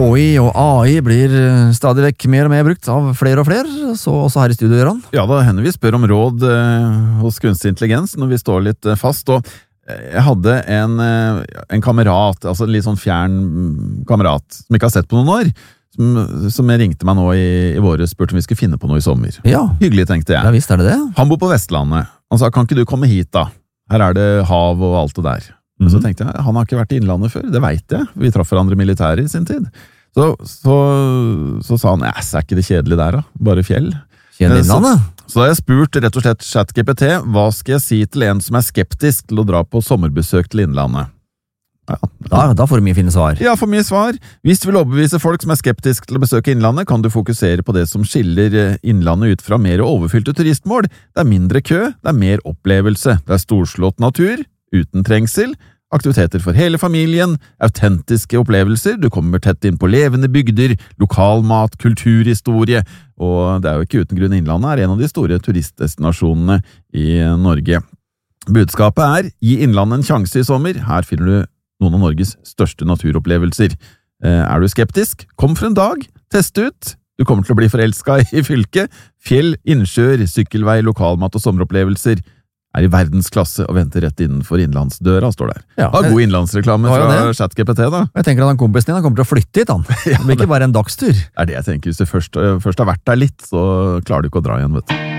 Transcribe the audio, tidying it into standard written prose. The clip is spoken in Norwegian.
KI og AI blir stadig vekk mer og mer brukt av flere og flere, så også her i studio, Gøran. Ja, da hender vi spør om råd hos kunstig intelligens når vi står litt fast, og jeg hadde en kamerat, altså en litt sånn fjern kamerat, som ikke har sett på noen år, som ringte meg nå i våre, spurte om vi skulle finne på noe i sommer. Ja. Hyggelig, tenkte jeg. Ja, visst er det det. Han bor på Vestlandet. Han sa, kan ikke du komme hit da? Her det hav og alt det der. Men så tenkte jeg, han har ikke vært i Innlandet før, det vet jeg. Vi traff hverandre militære i sin tid. Så sa han, er ikke det kjedelig der da? Bare fjell. Kjedelig Innlandet? Så da har jeg spurt rett og slett ChatGPT, hva skal jeg si til en som er skeptisk til å dra på sommerbesøk til Innlandet? Ja. Da får du mye fine svar. Ja, for mye svar. Hvis du vil overbevise folk som er skeptisk til å besøke Innlandet, kan du fokusere på det som skiller Innlandet ut fra mer overfylte turistmål. Det mindre kø, det mer opplevelse, det storslått natur, uten trengsel, aktiviteter for hele familien, autentiske opplevelser, du kommer tett inn på levende bygder, lokalmat, kulturhistorie, og det jo ikke uten grunn Innlandet en av de store turistdestinasjonene i Norge. Budskapet gi Innlandet en sjanse i sommer, her finner du noen av Norges største naturopplevelser. Du skeptisk? Kom for en dag, test ut! Du kommer til å bli forelsket i fylket. Fjell, innsjøer, sykkelvei, lokalmat og sommeropplevelser i verdensklasse og venter rett innenfor innlandsdøra, står der. Ja, god innlandsreklame fra ChatGPT da. Jeg tenker at han kompisen din kommer til å flytte hit, han. Det blir ikke bare en dagstur. Det det jeg tenker. Hvis du først har vært der litt, så klarer du ikke å dra igjen, vet du.